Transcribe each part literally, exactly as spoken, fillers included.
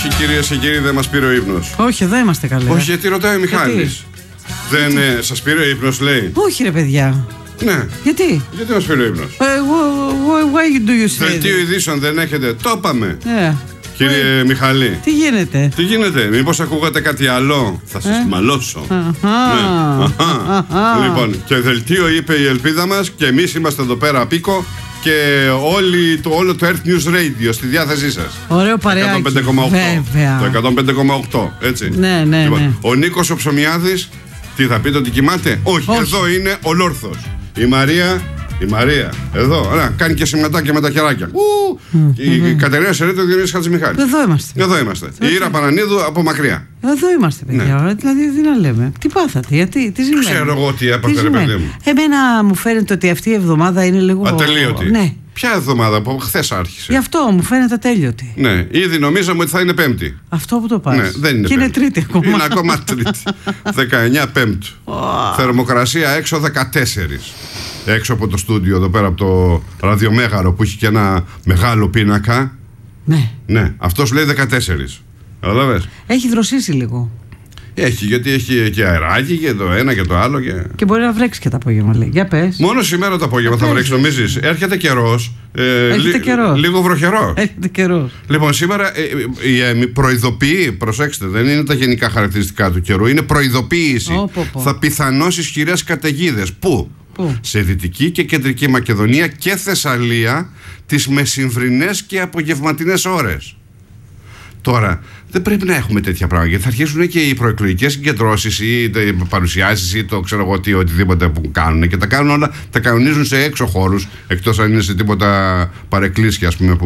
Όχι, κυρίες και κύριοι, δεν μας πήρε ο ύπνος. Όχι, εδώ είμαστε καλοί. Όχι, γιατί ρωτάει ο Μιχάλης. Δεν ε, σας πήρε ο ύπνος, λέει. Όχι, ρε παιδιά. Ναι. Γιατί? Γιατί μας πήρε ο ύπνος. Uh, why do you say Δελτίο ειδήσεων δεν έχετε. Το είπαμε. Yeah. Κύριε Why? Μιχαλή. Τι γίνεται? Τι γίνεται, μήπως ακούγατε κάτι άλλο? Θα σας ε? μαλώσω. Ναι. Λοιπόν, και δελτίο είπε η ελπίδα μας και εμείς είμαστε εδώ πέρα πίκο και όλη, το, όλο το Earth News Radio στη διάθεσή σας. Ωραίο παρεάκι. εκατόν πέντε κόμμα οκτώ. Βέβαια. Το εκατόν πέντε κόμμα οκτώ, έτσι. Ναι, ναι, λοιπόν, ναι. Ο Νίκος ο Ψωμιάδης, τι θα πείτε, ότι κοιμάται? Όχι, Όχι. εδώ είναι ο Λόρθος. Η Μαρία, η Μαρία, εδώ, να, κάνει και σηματάκια με τα χεράκια. Ου, Mm, η mm, Κατερίνα Σερέτο, ο Διονύσης Χατζημιχάλης. Εδώ είμαστε. Εδώ είμαστε. Η Ήρα Πανανίδου από μακριά. Εδώ είμαστε, παιδιά. Ναι. Δηλαδή, τι να λέμε. Τι πάθατε, γιατί, τι συμβαίνει. Ξέρω εγώ τι έπαθε, Τι ρε παιδί συμβαίνει? μου. Εμένα μου φαίνεται ότι αυτή η εβδομάδα είναι λίγο. Ατελείωτη. Ναι. Ποια εβδομάδα, από χθες άρχισε. Γι' αυτό μου φαίνεται ατέλειωτη. Ναι, ήδη νομίζαμε ότι θα είναι Πέμπτη. Αυτό που το πας. Ναι, δεν είναι Και πέμπτη. είναι Τρίτη ακόμα. Είναι ακόμα Τρίτη. δεκαεννιά Πέμπτου. Oh. Θερμοκρασία έξω δεκατέσσερα. Έξω από το στούντιο, εδώ πέρα από το ραδιομέγαρο που έχει και ένα μεγάλο πίνακα. Ναι. Ναι, αυτός λέει δεκατέσσερα. Καταλαβες. Έχει δροσίσει λίγο. Έχει, γιατί έχει και αεράκι και το ένα και το άλλο. Και, και μπορεί να βρέξει και το απόγευμα, λέει. Για πες. Μόνο σήμερα το απόγευμα θα βρέξει, νομίζεις? Έρχεται καιρός. Ε, Έρχεται λι, καιρός. Λίγο βροχερό. Έρχεται καιρός. Λοιπόν, σήμερα ε, ε, ε, προειδοποιεί, προσέξτε, δεν είναι τα γενικά χαρακτηριστικά του καιρού, είναι προειδοποίηση. Oh, πω, πω. Θα πιθανώς ισχυρές καταιγίδες. Πού? Πού? Σε Δυτική και Κεντρική Μακεδονία και Θεσσαλία τις μεσημβρινές και απογευματινές ώρες. Τώρα, δεν πρέπει να έχουμε τέτοια πράγματα, γιατί θα αρχίσουν και οι προεκλογικές συγκεντρώσεις ή παρουσιάσεις ή το ξέρω εγώ τι, οτιδήποτε που κάνουν, και τα κάνουν όλα, τα κανονίζουν σε έξω χώρους, εκτός αν είναι σε τίποτα παρεκκλήσια, ας πούμε, που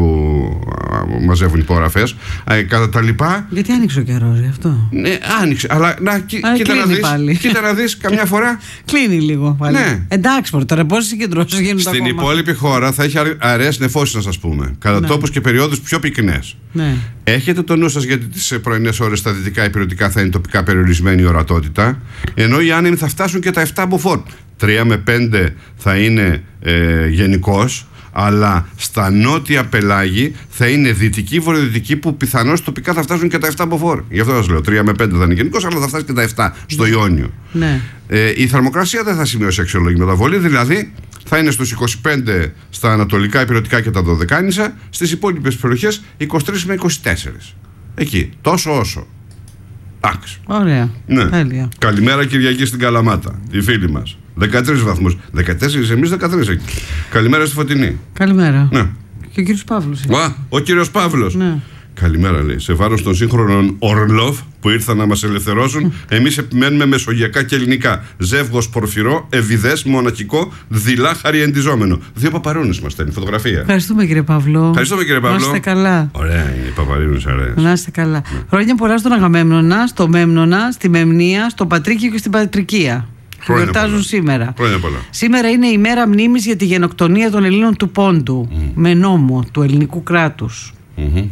μαζεύουν υπογραφές. Ε, κατά τα λοιπά. Γιατί άνοιξε ο καιρός γι' αυτό? Ναι, άνοιξε. Αλλά να, κοι, Α, κοίτα, να δεις, πάλι. κοίτα να δεις καμιά φορά. Κλείνει λίγο πάλι. Ναι. Εντάξει, μωρέ, τώρα πόσες συγκεντρώσεις γίνονται Στην ακόμα? υπόλοιπη χώρα θα έχει αραιές νεφώσεις, να σας πούμε. Κατά Ναι. τόπους και περιόδους πιο πυκνές. Ναι. Έχετε το νου σας, γιατί τις πρωινές ώρες στα δυτικά υπηρετικά θα είναι τοπικά περιορισμένη η ορατότητα, ενώ οι άνεμοι θα φτάσουν και τα επτά μποφόρ. τρία με πέντε θα είναι ε, γενικώς, αλλά στα νότια πελάγη θα είναι δυτική, βορειοδυτική, που πιθανώς τοπικά θα φτάσουν και τα επτά μποφόρ. Γι' αυτό σας λέω, τρία με πέντε θα είναι γενικώς, αλλά θα φτάσει και τα επτά στο Ιόνιο. Ναι. Ε, η θερμοκρασία δεν θα σημειώσει αξιολόγη μεταβολή, δηλαδή θα είναι στους είκοσι πέντε στα ανατολικά υπηρετικά και τα Δωδεκάνησα, στις υπόλοιπες περιοχές είκοσι τρία με είκοσι τέσσερα. Εκεί, τόσο όσο. Εντάξει. Ωραία. Ναι. Τέλεια. Καλημέρα Κυριακή στην Καλαμάτα, η φίλη μας. δεκατρείς βαθμούς. δεκατέσσερα εμείς, δεκατρείς εκεί. Καλημέρα στη Φωτεινή. Καλημέρα. Ναι. Και ο κύριος Παύλος. είναι. Α, ο κύριος Παύλος. Ναι. Καλημέρα, λέει. Σε βάρος των σύγχρονων Ορλόφ που ήρθαν να μας ελευθερώσουν, εμείς επιμένουμε μεσογειακά και ελληνικά. Ζεύγος πορφυρό, ευηδές, μοναχικό, δειλά χαριεντιζόμενο. Δύο παπαρούνες μας στέλνει, φωτογραφία. Ευχαριστούμε, κύριε Παύλο. Ευχαριστούμε, κύριε Παύλο. Να είστε καλά. Ωραία είναι οι παπαρούνες, αρέσει. Να είστε καλά. Χρόνια πολλά στον Αγαμέμνονα, στο Μέμνονα, στη Μεμνία, στο Πατρίκιο και στην Πατρικία. Που Χρόνια γιορτάζουν πολλά. σήμερα. Χρόνια πολλά. Σήμερα είναι η μέρα μνήμης για τη γενοκτονία των Ελλήνων του Πόντου, mm. με νόμο του ελληνικού κράτους. Mm-hmm.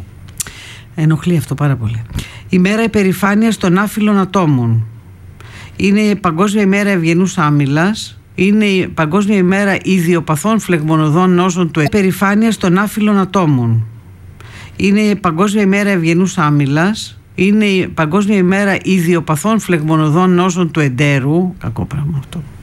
Ενοχλεί αυτό πάρα πολύ. Η μέρα υπερηφάνειας των άφυλων ατόμων. Είναι η Παγκόσμια ημέρα ευγενούς άμυλας. Είναι η Παγκόσμια ημέρα ιδιοπαθών φλεγμονωδών νόσων του υπερηφάνειας των άφυλων ατόμων. Είναι η Παγκόσμια ημέρα ευγενούς άμυλας. Είναι η Παγκόσμια ημέρα ιδιοπαθών φλεγμονωδών νόσων του εντέρου. Κακό πράγμα αυτό.